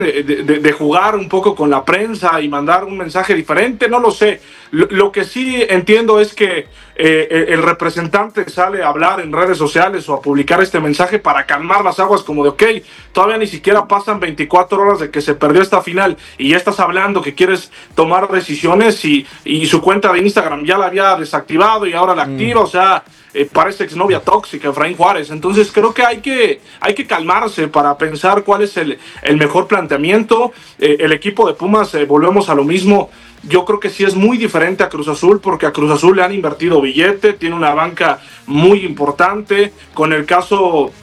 de jugar un poco con la prensa y mandar un mensaje diferente, no lo sé. Lo que sí entiendo es que el representante sale a hablar en redes sociales o a publicar este mensaje para calmar las aguas, como de ok, todavía ni siquiera pasan 24 horas de que se perdió esta final y ya estás hablando que quieres tomar decisiones y su cuenta de Instagram ya la había desactivado y ahora la activa, o sea, parece exnovia tóxica, Efraín Juárez. Entonces creo que hay que calmarse para pensar cuál es el mejor planteamiento. El equipo de Pumas, volvemos a lo mismo. Yo creo que sí es muy diferente a Cruz Azul, porque a Cruz Azul le han invertido billete, tiene una banca muy importante. Con el caso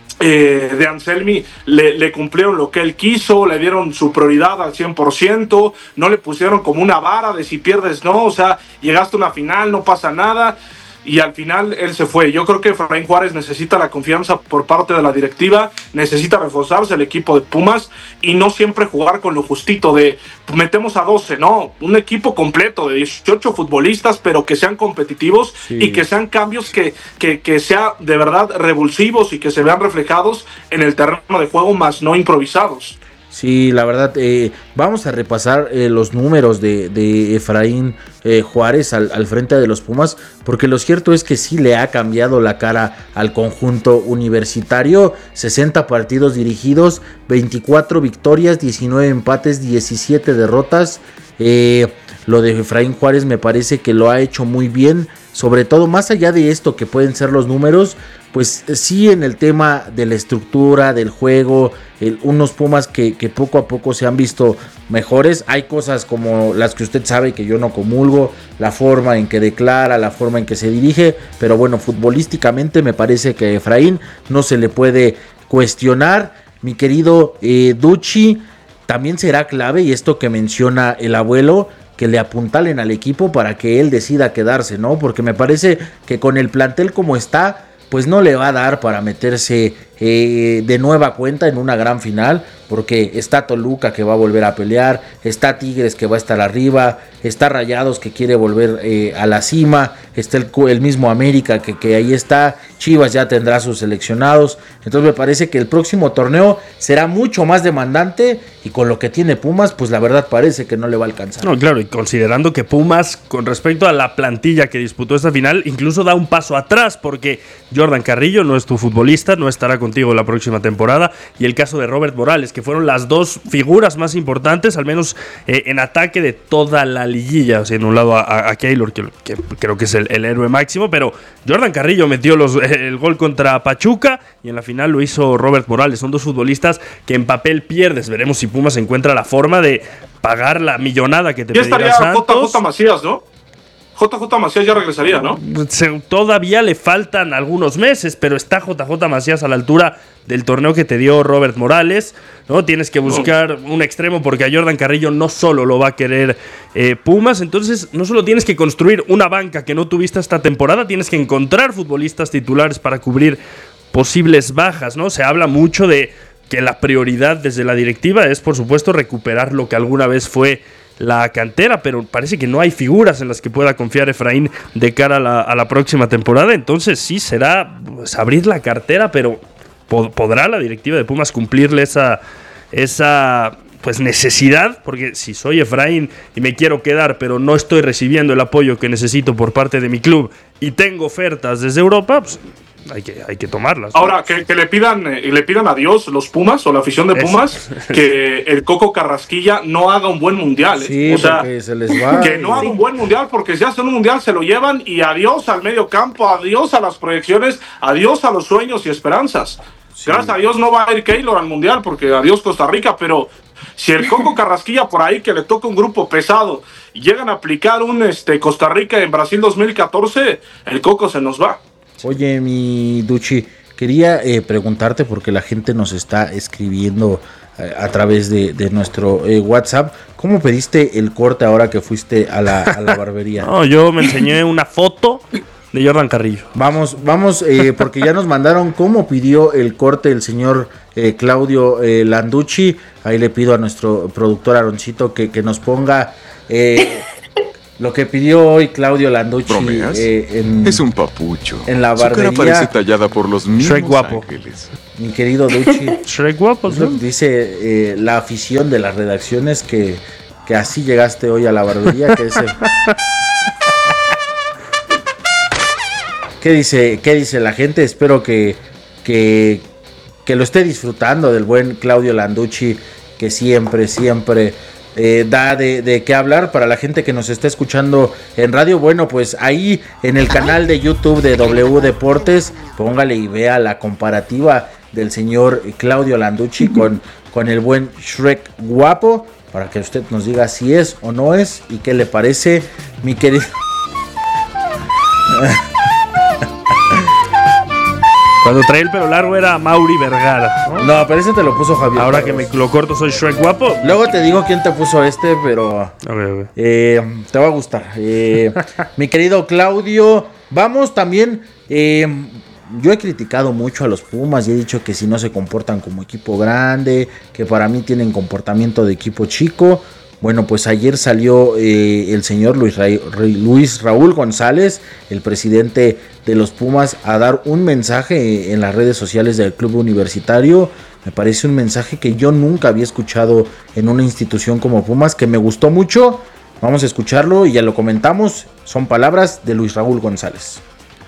de Anselmi, le cumplieron lo que él quiso, le dieron su prioridad al 100%, no le pusieron como una vara de si pierdes no, o sea, llegaste a una final, no pasa nada. Y al final él se fue. Yo creo que Efraín Juárez necesita la confianza por parte de la directiva, necesita reforzarse el equipo de Pumas y no siempre jugar con lo justito de metemos a 12, no, un equipo completo de 18 futbolistas, pero que sean competitivos, sí, y que sean cambios que sean de verdad revulsivos y que se vean reflejados en el terreno de juego, más no improvisados. Sí, la verdad, vamos a repasar los números de Efraín Juárez al frente de los Pumas, porque lo cierto es que sí le ha cambiado la cara al conjunto universitario. 60 partidos dirigidos, 24 victorias, 19 empates, 17 derrotas. Lo de Efraín Juárez me parece que lo ha hecho muy bien, sobre todo más allá de esto que pueden ser los números, pues sí, en el tema de la estructura del juego, unos Pumas que poco a poco se han visto mejores. Hay cosas como las que usted sabe que yo no comulgo, la forma en que declara, la forma en que se dirige, pero bueno, futbolísticamente me parece que a Efraín no se le puede cuestionar. Mi querido Ducci, también será clave, y esto que menciona el abuelo, que le apuntalen al equipo para que él decida quedarse, ¿no? Porque me parece que con el plantel como está, pues no le va a dar para meterse de nueva cuenta en una gran final, porque está Toluca que va a volver a pelear, está Tigres que va a estar arriba, está Rayados que quiere volver a la cima, está el mismo América que ahí está, Chivas ya tendrá sus seleccionados. Entonces me parece que el próximo torneo será mucho más demandante, y con lo que tiene Pumas, pues la verdad parece que no le va a alcanzar. No, claro, y considerando que Pumas, con respecto a la plantilla que disputó esta final, incluso da un paso atrás, porque Jordan Carrillo no es tu futbolista, no estará contigo la próxima temporada, y el caso de Robert Morales, que fueron las dos figuras más importantes, al menos en ataque de toda la liguilla. O sea, en un lado a Keylor, que creo que es el héroe máximo, pero Jordan Carrillo metió el gol contra Pachuca, y en la final lo hizo Robert Morales. Son dos futbolistas que en papel pierdes. Veremos si Pumas encuentra la forma de pagar la millonada que te pedirá Santos. JJ Macías, ¿no? JJ Macías ya regresaría, ¿no? Todavía le faltan algunos meses, pero está JJ Macías a la altura del torneo que te dio Robert Morales, ¿no? Tienes que buscar un extremo, porque a Jordan Carrillo no solo lo va a querer Pumas. Entonces no solo tienes que construir una banca que no tuviste esta temporada, tienes que encontrar futbolistas titulares para cubrir posibles bajas, ¿no? Se habla mucho de que la prioridad desde la directiva es, por supuesto, recuperar lo que alguna vez fue la cantera, pero parece que no hay figuras en las que pueda confiar Efraín de cara a la próxima temporada. Entonces sí, será pues abrir la cartera, pero ¿podrá la directiva de Pumas cumplirle esa pues necesidad? Porque si soy Efraín y me quiero quedar, pero no estoy recibiendo el apoyo que necesito por parte de mi club y tengo ofertas desde Europa, pues hay que tomarlas, ¿no? Ahora, que le pidan a Dios los Pumas o la afición de Pumas que el Coco Carrasquilla no haga un buen mundial. Sí, o sea, se les va. Que no haga un buen mundial, porque si hacen un mundial se lo llevan, y adiós al medio campo, adiós a las proyecciones, adiós a los sueños y esperanzas. Sí. Gracias a Dios no va a ir Keylor al mundial, porque adiós Costa Rica, pero si el Coco Carrasquilla por ahí, que le toca un grupo pesado, y llegan a aplicar un Costa Rica en Brasil 2014, el Coco se nos va. Oye, mi Ducci, quería preguntarte, porque la gente nos está escribiendo a través de nuestro WhatsApp, ¿cómo pediste el corte ahora que fuiste a la barbería? No, yo me enseñé una foto de Jordan Carrillo. Vamos, porque ya nos mandaron cómo pidió el corte el señor Claudio Landucci. Ahí le pido a nuestro productor Aroncito que nos ponga lo que pidió hoy Claudio Landucci es un papucho. En la Su cara barbería. parece tallada por los mismos Shrek guapo. ángeles. Mi querido Ducci. Shrek guapo, ¿no? Dice la afición de las redacciones que así llegaste hoy a la barbería. ¿Qué dice la gente? Espero que lo esté disfrutando del buen Claudio Landucci, que siempre da de qué hablar para la gente que nos está escuchando en radio. Bueno, pues ahí en el canal de YouTube de W Deportes, póngale y vea la comparativa del señor Claudio Landucci con el buen Shrek guapo, para que usted nos diga si es o no es y qué le parece, mi querido. Cuando traía el pelo largo era Mauri Vergara, ¿no? No, pero ese te lo puso Javier. Ahora que me lo corto soy Shrek guapo. Luego te digo quién te puso pero Okay. te va a gustar. Mi querido Claudio, vamos también. Yo he criticado mucho a los Pumas y he dicho que si no se comportan como equipo grande, que para mí tienen comportamiento de equipo chico. Bueno, pues ayer salió el señor Luis Raúl González, el presidente de los Pumas, a dar un mensaje en las redes sociales del club universitario. Me parece un mensaje que yo nunca había escuchado en una institución como Pumas, que me gustó mucho. Vamos a escucharlo y ya lo comentamos. Son palabras de Luis Raúl González.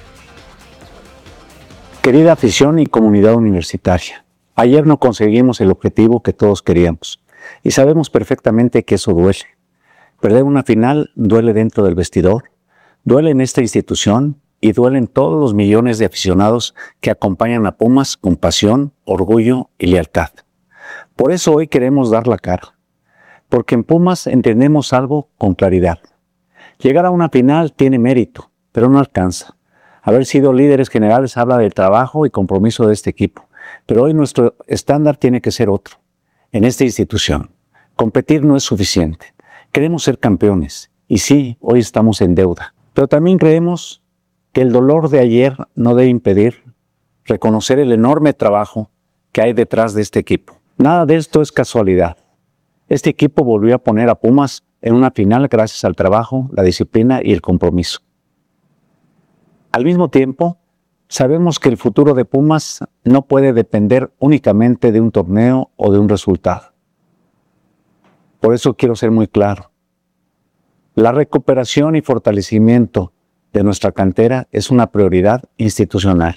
Querida afición y comunidad universitaria, ayer no conseguimos el objetivo que todos queríamos. Y sabemos perfectamente que eso duele. Perder una final duele dentro del vestidor, duele en esta institución y duelen todos los millones de aficionados que acompañan a Pumas con pasión, orgullo y lealtad. Por eso hoy queremos dar la cara, porque en Pumas entendemos algo con claridad. Llegar a una final tiene mérito, pero no alcanza. Haber sido líderes generales habla del trabajo y compromiso de este equipo, pero hoy nuestro estándar tiene que ser otro. En esta institución, competir no es suficiente. Queremos ser campeones. Y sí, hoy estamos en deuda. Pero también creemos que el dolor de ayer no debe impedir reconocer el enorme trabajo que hay detrás de este equipo. Nada de esto es casualidad. Este equipo volvió a poner a Pumas en una final gracias al trabajo, la disciplina y el compromiso. Al mismo tiempo, sabemos que el futuro de Pumas no puede depender únicamente de un torneo o de un resultado. Por eso quiero ser muy claro. La recuperación y fortalecimiento de nuestra cantera es una prioridad institucional.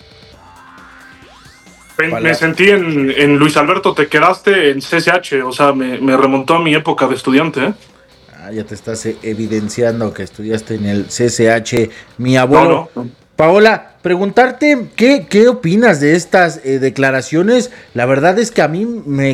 Me sentí en Luis Alberto, te quedaste en CCH, o sea, me remontó a mi época de estudiante, ¿eh? Ya te estás evidenciando que estudiaste en el CCH, mi abuelo. No. Paola, preguntarte qué opinas de estas declaraciones. La verdad es que a mí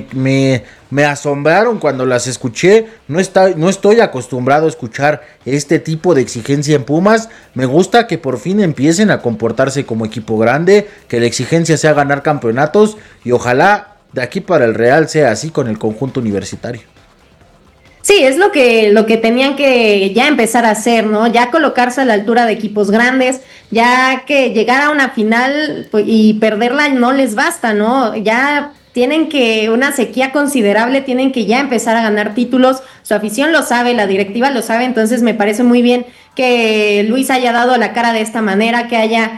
me asombraron cuando las escuché. No estoy acostumbrado a escuchar este tipo de exigencia en Pumas. Me gusta que por fin empiecen a comportarse como equipo grande, que la exigencia sea ganar campeonatos y ojalá de aquí para el Real sea así con el conjunto universitario. Sí, es lo que tenían que ya empezar a hacer, ¿no? Ya colocarse a la altura de equipos grandes, ya que llegar a una final y perderla no les basta, ¿no? Ya tienen que, una sequía considerable, tienen que ya empezar a ganar títulos, su afición lo sabe, la directiva lo sabe, entonces me parece muy bien que Luis haya dado la cara de esta manera, que haya,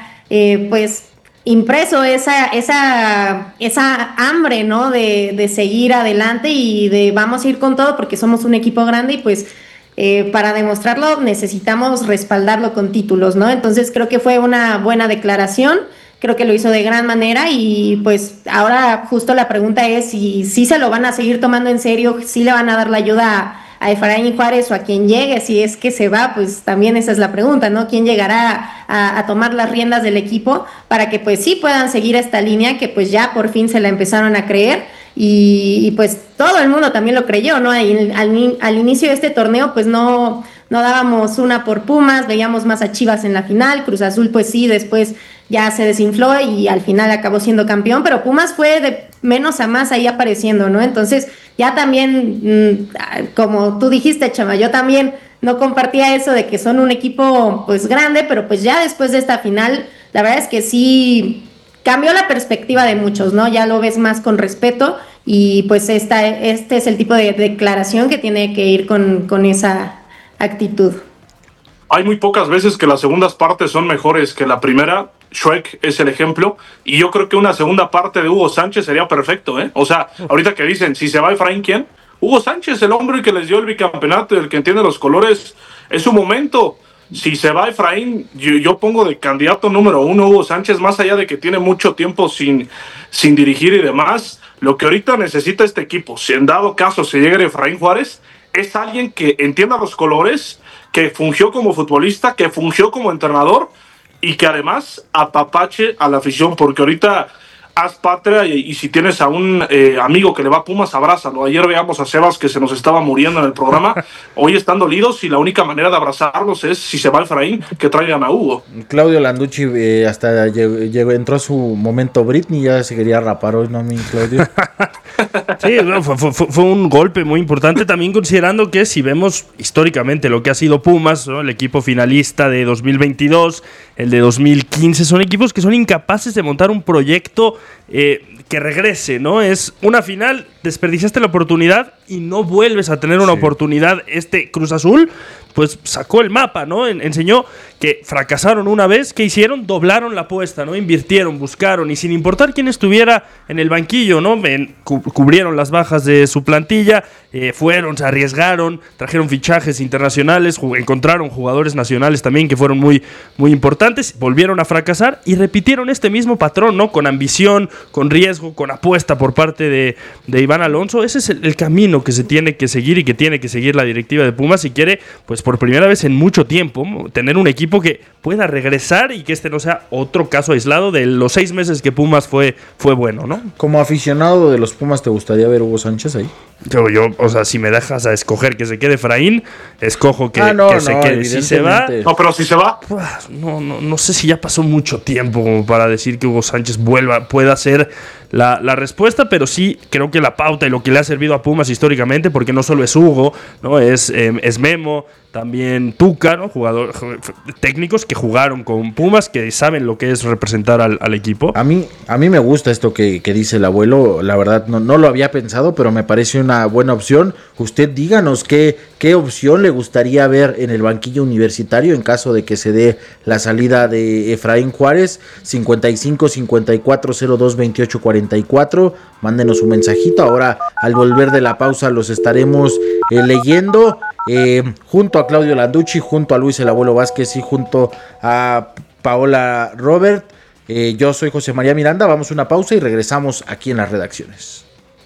impreso esa hambre, ¿no? De seguir adelante y de vamos a ir con todo porque somos un equipo grande y pues para demostrarlo necesitamos respaldarlo con títulos, ¿no? Entonces creo que fue una buena declaración, creo que lo hizo de gran manera y pues ahora justo la pregunta es si se lo van a seguir tomando en serio, si le van a dar la ayuda a Efraín Juárez o a quien llegue, si es que se va, pues también esa es la pregunta, ¿no? ¿Quién llegará a tomar las riendas del equipo para que pues sí puedan seguir esta línea que pues ya por fin se la empezaron a creer y pues todo el mundo también lo creyó, ¿no? Al inicio de este torneo pues no dábamos una por Pumas, veíamos más a Chivas en la final, Cruz Azul pues sí, después ya se desinfló y al final acabó siendo campeón, pero Pumas fue de menos a más ahí apareciendo, ¿no? Entonces ya también, como tú dijiste, Chama, yo también no compartía eso de que son un equipo pues grande, pero pues ya después de esta final, la verdad es que sí cambió la perspectiva de muchos, ¿no? Ya lo ves más con respeto y pues este es el tipo de declaración que tiene que ir con esa actitud. hay muy pocas veces que las segundas partes son mejores que la primera. Shrek es el ejemplo, y yo creo que una segunda parte de Hugo Sánchez sería perfecto, ¿eh? O sea, ahorita que dicen, si se va Efraín, ¿quién? Hugo Sánchez, el hombre que les dio el bicampeonato, el que entiende los colores, es su momento. Si se va Efraín, yo pongo de candidato número 1 Hugo Sánchez, más allá de que tiene mucho tiempo sin dirigir y demás. Lo que ahorita necesita este equipo, si en dado caso se llegue a Efraín Juárez, es alguien que entienda los colores, que fungió como futbolista, que fungió como entrenador, y que además apapache a la afición, porque ahorita haz patria, y si tienes a un amigo que le va a Pumas, abrázalo. Ayer veamos a Sebas que se nos estaba muriendo en el programa, hoy están dolidos y la única manera de abrazarlos es, si se va Efraín, que traigan a Hugo. Claudio Landucci hasta entró a su momento Britney, ya se quería rapar hoy, ¿no, mi Claudio? Sí, fue un golpe muy importante, también considerando que si vemos históricamente lo que ha sido Pumas, ¿no? El equipo finalista de 2022, el de 2015, son equipos que son incapaces de montar un proyecto que regrese, ¿no? Es una final, desperdiciaste la oportunidad y no vuelves a tener una oportunidad. Este Cruz Azul, pues sacó el mapa, ¿no? Enseñó que fracasaron una vez. ¿Qué hicieron? Doblaron la apuesta, ¿no? Invirtieron, buscaron, y sin importar quién estuviera en el banquillo, ¿no? Cubrieron las bajas de su plantilla, se arriesgaron, trajeron fichajes internacionales, encontraron jugadores nacionales también que fueron muy, muy importantes, volvieron a fracasar y repitieron este mismo patrón, ¿no? Con ambición, con riesgo, con apuesta por parte de Iván Alonso. Ese es el camino que se tiene que seguir y que tiene que seguir la directiva de Pumas si quiere, pues por primera vez en mucho tiempo, tener un equipo que pueda regresar y que este no sea otro caso aislado de los 6 meses que Pumas fue bueno, ¿no? Como aficionado de los Pumas, ¿te gustaría ver Hugo Sánchez ahí? Yo, o sea, si me dejas a escoger que se quede Efraín, escojo que se quede. Si se va... No, pero si se va... No sé si ya pasó mucho tiempo como para decir que Hugo Sánchez pueda ser la respuesta, pero sí creo que la pauta y lo que le ha servido a Pumas históricamente, porque no solo es Hugo, ¿no? Es Memo, también Tuca, ¿no? Técnicos que jugaron con Pumas, que saben lo que es representar al equipo. A mí me gusta esto que dice el abuelo, la verdad no lo había pensado, pero me parece una buena opción. Usted díganos qué opción le gustaría ver en el banquillo universitario en caso de que se dé la salida de Efraín Juárez. 55 54 02 28 44. Mándenos un mensajito. Ahora, al volver de la pausa, los estaremos leyendo junto a Claudio Landucci, junto a Luis el Abuelo Vázquez y junto a Paola Robert. Yo soy José María Miranda. Vamos a una pausa y regresamos aquí en las redacciones.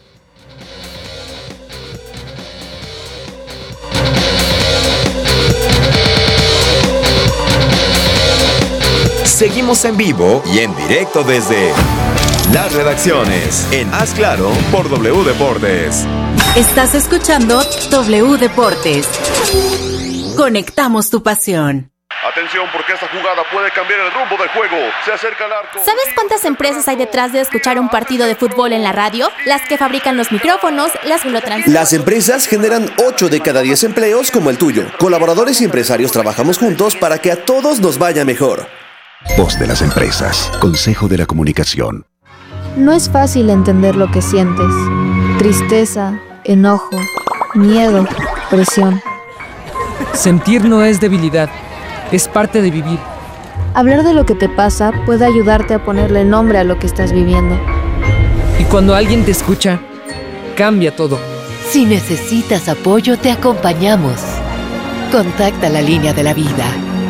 Seguimos en vivo y en directo desde las redacciones en Haz Claro por W Deportes. Estás escuchando W Deportes. Conectamos tu pasión. Atención, porque esta jugada puede cambiar el rumbo del juego. Se acerca al arco. ¿Sabes cuántas empresas hay detrás de escuchar un partido de fútbol en la radio? Las que fabrican los micrófonos, las que lo transmiten. Las empresas generan 8 de cada 10 empleos como el tuyo. Colaboradores y empresarios trabajamos juntos para que a todos nos vaya mejor. Voz de las empresas. Consejo de la Comunicación. No es fácil entender lo que sientes. Tristeza, enojo, miedo, presión. Sentir no es debilidad, es parte de vivir. Hablar de lo que te pasa puede ayudarte a ponerle nombre a lo que estás viviendo. Y cuando alguien te escucha, cambia todo. Si necesitas apoyo, te acompañamos. Contacta la línea de la vida.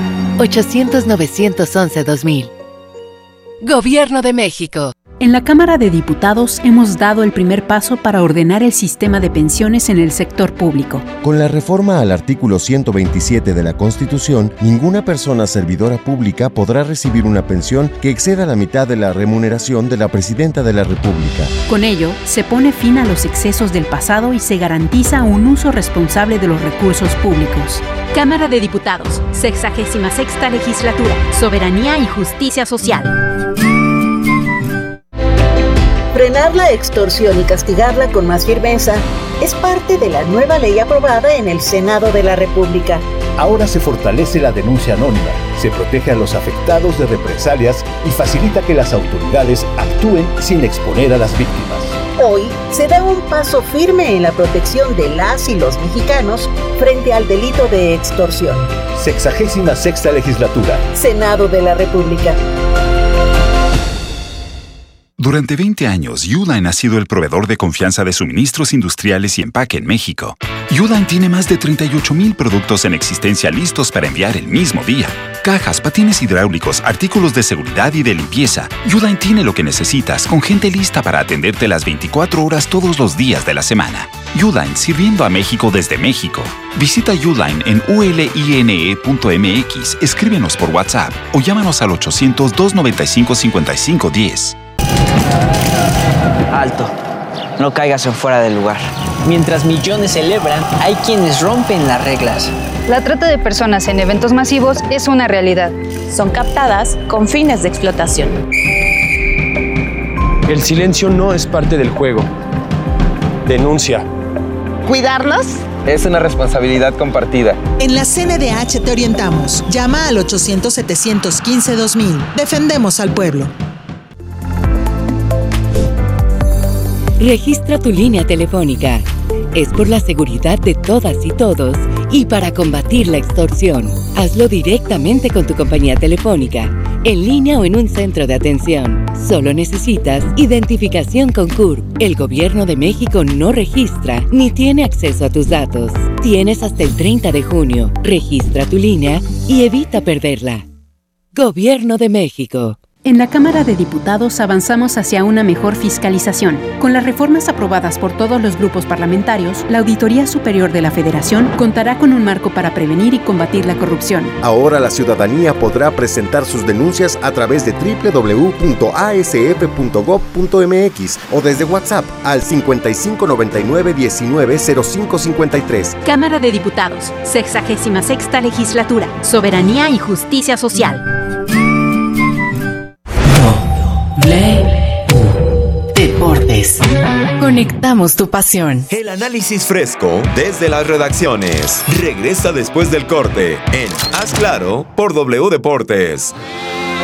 800-911-2000. Gobierno de México. En la Cámara de Diputados hemos dado el primer paso para ordenar el sistema de pensiones en el sector público. Con la reforma al artículo 127 de la Constitución, ninguna persona servidora pública podrá recibir una pensión que exceda la mitad de la remuneración de la Presidenta de la República. Con ello, se pone fin a los excesos del pasado y se garantiza un uso responsable de los recursos públicos. Cámara de Diputados, 66ª Legislatura, Soberanía y Justicia Social. Frenar la extorsión y castigarla con más firmeza es parte de la nueva ley aprobada en el Senado de la República. Ahora se fortalece la denuncia anónima, se protege a los afectados de represalias y facilita que las autoridades actúen sin exponer a las víctimas. Hoy se da un paso firme en la protección de las y los mexicanos frente al delito de extorsión. 66ª Legislatura. Senado de la República. Durante 20 años, Uline ha sido el proveedor de confianza de suministros industriales y empaque en México. Uline tiene más de 38,000 productos en existencia listos para enviar el mismo día. Cajas, patines hidráulicos, artículos de seguridad y de limpieza. Uline tiene lo que necesitas, con gente lista para atenderte las 24 horas todos los días de la semana. Uline, sirviendo a México desde México. Visita Uline en uline.mx, escríbenos por WhatsApp o llámanos al 800-295-5510. Alto, no caigas en fuera del lugar. Mientras millones celebran, hay quienes rompen las reglas. La trata de personas en eventos masivos es una realidad. Son captadas con fines de explotación. El silencio no es parte del juego. Denuncia. ¿Cuidarnos? Es una responsabilidad compartida. En la CNDH te orientamos. Llama al 800-715-2000. Defendemos al pueblo. Registra tu línea telefónica. Es por la seguridad de todas y todos y para combatir la extorsión. Hazlo directamente con tu compañía telefónica, en línea o en un centro de atención. Solo necesitas identificación con CURP. El Gobierno de México no registra ni tiene acceso a tus datos. Tienes hasta el 30 de junio. Registra tu línea y evita perderla. Gobierno de México. En la Cámara de Diputados avanzamos hacia una mejor fiscalización. Con las reformas aprobadas por todos los grupos parlamentarios, la Auditoría Superior de la Federación contará con un marco para prevenir y combatir la corrupción. Ahora la ciudadanía podrá presentar sus denuncias a través de www.asf.gov.mx o desde WhatsApp al 5599-190553. Cámara de Diputados, 66ª Legislatura, Soberanía y Justicia Social. Deportes. Conectamos tu pasión. El análisis fresco desde las redacciones. Regresa después del corte en Haz Claro por W Deportes.